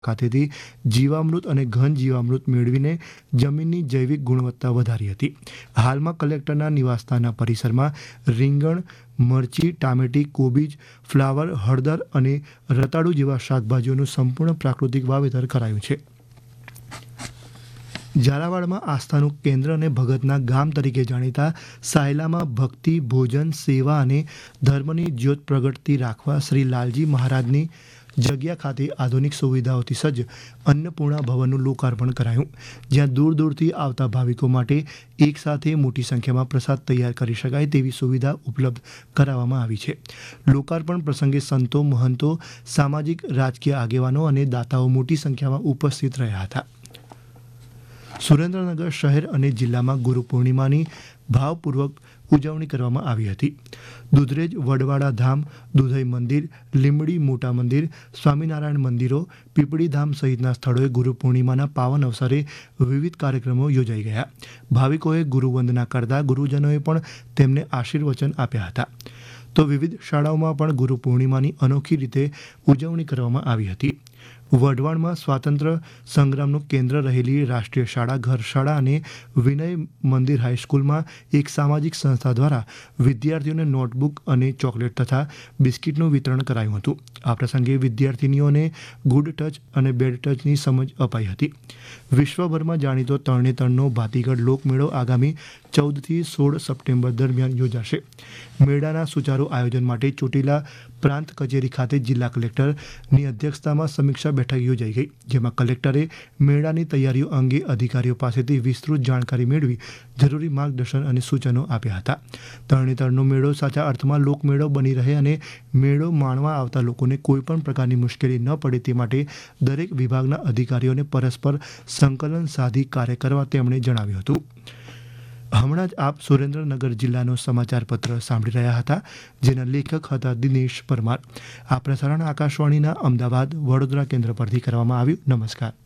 ખાતેથી જીવામૃત અને ઘન જીવામૃત મેળવીને જમીનની જૈવિક ગુણવત્તા વધારી હતી. હાલમાં કલેક્ટરના નિવાસસ્થાનના પરિસરમાં રીંગણ, મરચી, ટામેટી, કોબીજ, ફ્લાવર, હળદર અને રતાળુ જેવા શાકભાજીઓનું સંપૂર્ણ પ્રાકૃતિક વાવેતર કરાયું છે. ઝાલાવાડમાં આસ્થાનું કેન્દ્ર અને ભગતના ગામ તરીકે જાણીતા સાયલામાં ભક્તિ, ભોજન, સેવા અને ધર્મની જ્યોત પ્રગટતી રાખવા શ્રી લાલજી મહારાજની જગ્યા ખાતે આધુનિક સુવિધાઓથી સજ્જ અન્નપૂર્ણા ભવનનું લોકાર્પણ કરાયું, જ્યાં દૂર દૂરથી આવતા ભાવિકો માટે એક સાથે મોટી સંખ્યામાં પ્રસાદ તૈયાર કરી શકાય તેવી સુવિધા ઉપલબ્ધ કરાવવામાં આવી છે. લોકાર્પણ પ્રસંગે સંતો, મહંતો, સામાજિક રાજકીય આગેવાનો અને દાતાઓ મોટી સંખ્યામાં ઉપસ્થિત રહ્યા હતા. સુરેન્દ્રનગર શહેર અને જિલ્લામાં ગુરુ પૂર્ણિમાની ભાવપૂર્વક ઉજવણી કરવામાં આવી હતી. દુધરેજ, વડવાડા ધામ, દુધઈ મંદિર, લીંબડી મોટા મંદિર, સ્વામિનારાયણ મંદિરો, પીપળી ધામ સહિતના સ્થળોએ ગુરુ પૂર્ણિમાના પાવન અવસરે વિવિધ કાર્યક્રમો યોજાઈ ગયા. ભાવિકોએ ગુરુવંદના કરતા ગુરુજનોએ પણ તેમને આશીર્વચન આપ્યા હતા. તો વિવિધ શાળાઓમાં પણ ગુરુ પૂર્ણિમાની અનોખી રીતે ઉજવણી કરવામાં આવી હતી. વઢવાણમાં સ્વાતંત્ર્ય સંગ્રામનું કેન્દ્ર રહેલી રાષ્ટ્રીય શાળા, ઘરશાળા અને વિનય મંદિર હાઈસ્કૂલમાં એક સામાજિક સંસ્થા દ્વારા વિદ્યાર્થીઓને નોટબુક અને ચોકલેટ તથા બિસ્કિટનું વિતરણ કરાયું હતું. આ પ્રસંગે વિદ્યાર્થીનીઓને ગુડ ટચ અને બેડ ટચની સમજ અપાઈ હતી. વિશ્વભરમાં જાણીતો તરણેતરનો ભાતીગઢ લોકમેળો આગામી 14થી 16 સપ્ટેમ્બર દરમિયાન યોજાશે. મેળાના સુચારુ આયોજન માટે ચોટીલા પ્રાંત કચેરી ખાતે જિલ્લા કલેક્ટરની અધ્યક્ષતામાં સમીક્ષા બેઠક યોજાઈ ગઈ, જેમાં કલેક્ટરે મેળાની તૈયારીઓ અંગે અધિકારીઓ પાસેથી વિસ્તૃત જાણકારી મેળવી જરૂરી માર્ગદર્શન અને સૂચનો આપ્યા હતા. તરણેતરનો મેળો સાચા અર્થમાં લોકમેળો બની રહે અને મેળો માણવા આવતા લોકોને કોઈપણ પ્રકારની મુશ્કેલી ન પડે તે માટે દરેક વિભાગના અધિકારીઓને પરસ્પર સંકલન સાધી કાર્ય કરવા તેમણે જણાવ્યું હતું. હમણાં જ આપ સુરેન્દ્રનગર જિલ્લાનો સમાચાર પત્ર સાંભળી રહ્યા હતા, જેના લેખક હતા દિનેશ પરમાર. આ પ્રસારણ આકાશવાણીના અમદાવાદ, વડોદરા કેન્દ્ર પરથી કરવામાં આવ્યું. નમસ્કાર.